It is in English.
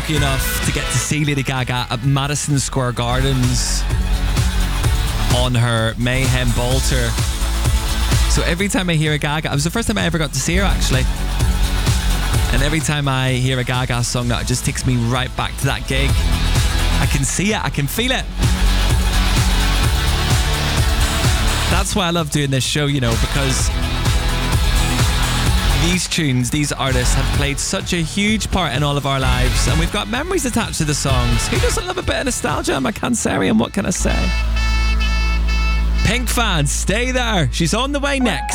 lucky enough to get to see Lady Gaga at Madison Square Gardens on her Mayhem Ball tour. So every time I hear a Gaga, it was the first time I ever got to see her actually. And every time I hear a Gaga song, that just takes me right back to that gig. I can see it, I can feel it. That's why I love doing this show, because these tunes, these artists have played such a huge part in all of our lives, and we've got memories attached to the songs. Who doesn't love a bit of nostalgia? I'm a Cancerian, what can I say? Pink fans, stay there. She's on the way next.